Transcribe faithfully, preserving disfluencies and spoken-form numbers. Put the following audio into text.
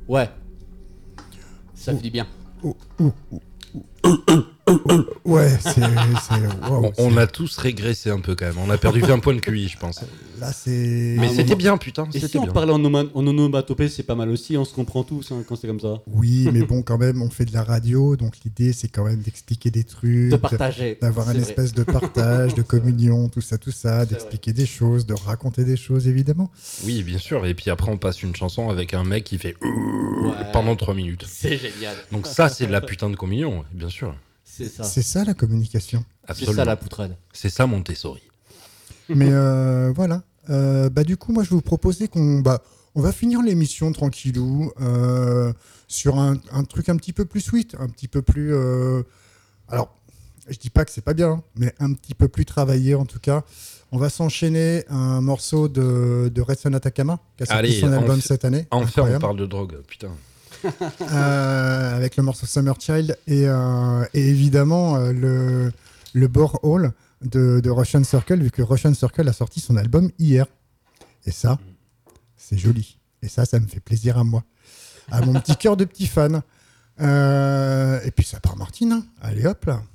Ouais. Ça fait du bien. Oh, oh, oh, oh, oh, oh, oh. Ouais, c'est... c'est, wow, On, c'est... on a tous régressé un peu quand même. On a perdu vingt points de Q I, je pense. Là, c'est... Mais Ah, c'était moment- bien, putain. Et C'était si on bien. parlait en, oma- en onomatopée, c'est pas mal aussi, on se comprend tous hein, quand c'est comme ça. Oui, mais bon, quand même, on fait de la radio, donc l'idée, c'est quand même d'expliquer des trucs, De partager. d'avoir un c'est vrai. espèce de partage, de communion, tout ça, tout ça, C'est d'expliquer des choses, de raconter des choses, évidemment. Oui, bien sûr. Et puis après, on passe une chanson avec un mec qui fait Ouais. pendant trois minutes. C'est génial. Donc ça, c'est de la putain de communion, bien sûr. C'est ça. C'est ça, la communication. C'est Absolument. ça la poutrelle. C'est ça, Montessori. Mais euh, voilà. Euh, bah, du coup, moi, je vais vous proposer qu'on bah, on va finir l'émission tranquillou euh, sur un, un truc un petit peu plus sweet, un petit peu plus... Euh... Alors, je dis pas que c'est pas bien, hein, mais un petit peu plus travaillé en tout cas. On va s'enchaîner un morceau de, de Red Son Atacama, qui a sorti Allez, son album enfin- cette année. Enfin, on Incroyable. parle de drogue, putain. Euh, avec le morceau Summer Child et, euh, et évidemment euh, le, le Borehole de, de Russian Circle, vu que Russian Circle a sorti son album hier. Et ça, c'est joli. Et ça, ça me fait plaisir à moi. À mon petit cœur de petit fan. Euh, et puis ça part Martine. Hein. Allez hop là.